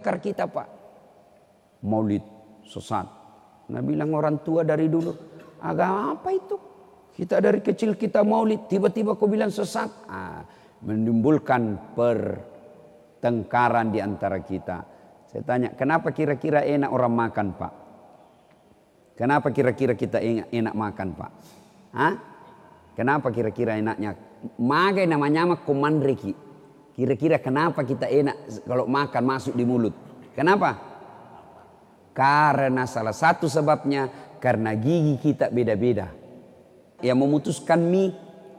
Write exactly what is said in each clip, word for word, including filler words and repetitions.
bertengkar kita Pak. Maulid sesat. Nah bilang orang tua dari dulu, agama apa itu? Kita dari kecil kita maulid, tiba-tiba kau bilang sesat. Ah, menimbulkan pertengkaran di antara kita. Saya tanya, kenapa kira-kira enak orang makan Pak? Kenapa kira-kira kita enak, enak makan Pak? Hah? Kenapa kira-kira enaknya? Magai namanya mah komandreki. Kira-kira kenapa kita enak kalau makan masuk di mulut? Kenapa? Karena salah satu sebabnya karena gigi kita beda-beda. Yang memutuskan mie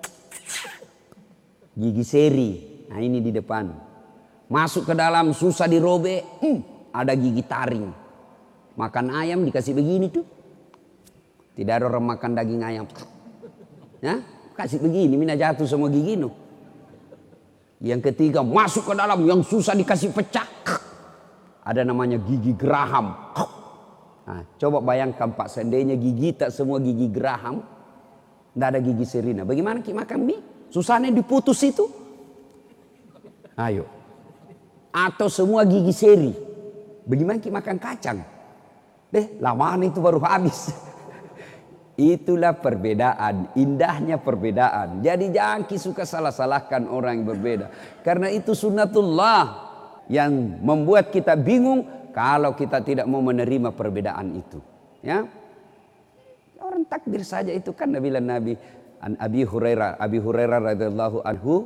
gigi seri. Nah ini di depan. Masuk ke dalam susah dirobek. Hmm, ada gigi taring. Makan ayam dikasih begini tuh. Tidak ada orang makan daging ayam. Ya, kasih begini, mina jatuh semua gigi no. Yang ketiga masuk ke dalam yang susah dikasih pecah. Ada namanya gigi geraham. Nah, coba bayangkan Pak, seandainya gigi tak semua gigi geraham, tidak ada gigi serina. Bagaimana kita makan mie? Susahnya diputus itu. Ayo. Atau semua gigi seri. Bagaimana kita makan kacang? Deh, lamaan itu baru habis. Itulah perbedaan, indahnya perbedaan. Jadi jangan suka salah-salahkan orang yang berbeda. Karena itu sunnatullah yang membuat kita bingung kalau kita tidak mau menerima perbedaan itu. Ya, orang takbir saja itu kan bilang Nabi an Abi Hurairah, Abi Hurairah radhiyallahu anhu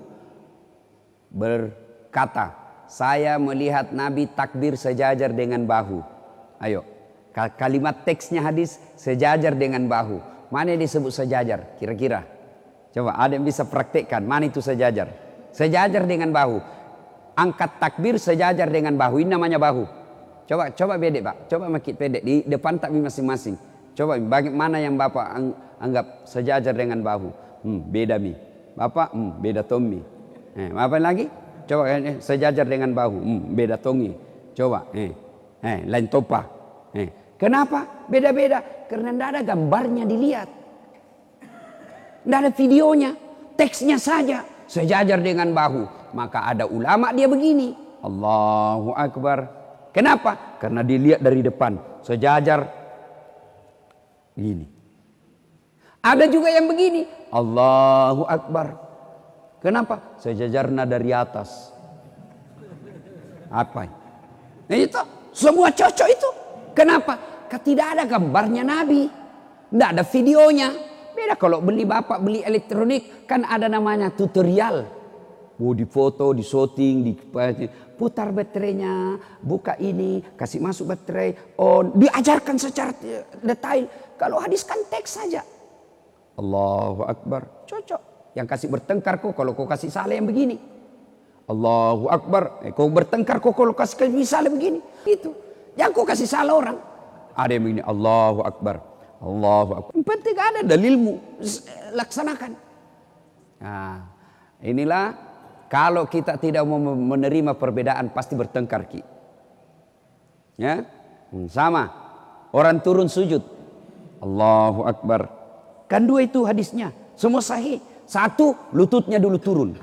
berkata, saya melihat Nabi takbir sejajar dengan bahu. Ayo. Kalimat teksnya hadis sejajar dengan bahu. Mana yang disebut sejajar? Kira-kira. Coba ada yang bisa praktekkan. Mana itu sejajar? Sejajar dengan bahu. Angkat takbir sejajar dengan bahu. Ini namanya bahu. Coba coba bedek Pak. Coba makin pendek. Di depan takbir masing-masing. Coba bagaimana yang Bapak anggap sejajar dengan bahu? Hmm, beda mi. Bapak hmm, beda Tommy. Eh, apa lagi? Coba eh, sejajar dengan bahu. Hmm, beda Tongi. Coba. Eh, eh, lain topa. Eh. Kenapa? Beda-beda. Karena tidak ada gambarnya dilihat. Tidak ada videonya. Teksnya saja. Sejajar dengan bahu. Maka ada ulama dia begini. Allahu Akbar. Kenapa? Karena dilihat dari depan. Sejajar. Gini. Ada juga yang begini. Allahu Akbar. Kenapa? Sejajarnya dari atas. Apa? Nah, itu. Semua cocok itu. Kenapa? Tidak ada gambarnya Nabi. Tidak ada videonya. Beda kalau beli bapak beli elektronik. Kan ada namanya tutorial. Mau di foto, di shooting, di putar baterainya. Buka ini, kasih masuk baterai. On. Diajarkan secara detail. Kalau hadis kan teks saja. Allahu Akbar. Cocok. Yang kasih bertengkar kok kalau kau kasih salah yang begini. Allahu Akbar. Eh, kau bertengkar kok kalau kasih salah begini. Itu. Jangan kau kasih salah orang. Ada yang begini, Allahu Akbar, Allahu Akbar. Yang penting ada dalilmu, laksanakan. Nah, inilah kalau kita tidak mau menerima perbedaan pasti bertengkar ki. Ya, sama. Orang turun sujud, Allahu Akbar. Kan dua itu hadisnya, semua sahih. Satu, lututnya dulu turun.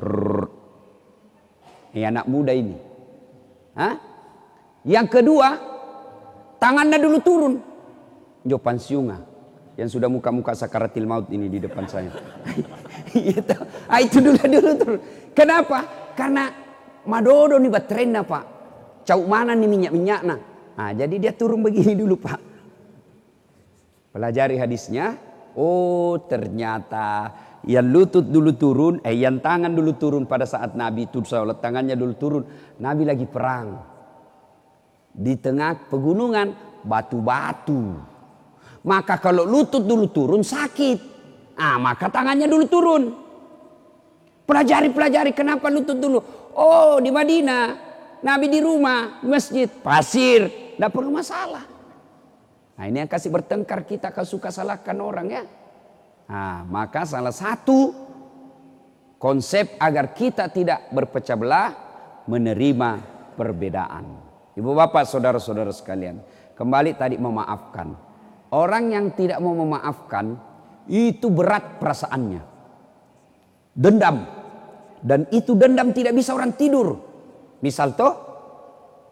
Ini anak muda ini. Hah? Yang kedua, tangannya dulu turun. Jopan siunga. Yang sudah muka-muka sakaratil maut ini di depan saya. Itu, ah, itu dulu dulu turun. Kenapa? Karena madodo nih baterainya Pak. Cau mana nih minyak-minyaknya. Nah, jadi dia turun begini dulu Pak. Pelajari hadisnya. Oh ternyata yang lutut dulu turun. Eh yang tangan dulu turun pada saat Nabi itu sholat. Tangannya dulu turun. Nabi lagi perang. Di tengah pegunungan batu-batu. Maka kalau lutut dulu turun sakit. Ah, maka tangannya dulu turun. Pelajari-pelajari kenapa lutut dulu. Oh di Madinah. Nabi di rumah. Di masjid. Pasir. Tidak perlu masalah. Nah ini yang kasih bertengkar kita. Kalau suka salahkan orang ya. Nah, maka salah satu konsep agar kita tidak berpecah belah. Menerima perbedaan. Ibu bapak saudara-saudara sekalian. Kembali tadi memaafkan. Orang yang tidak mau memaafkan. Itu berat perasaannya. Dendam. Dan itu dendam tidak bisa orang tidur. Misal toh.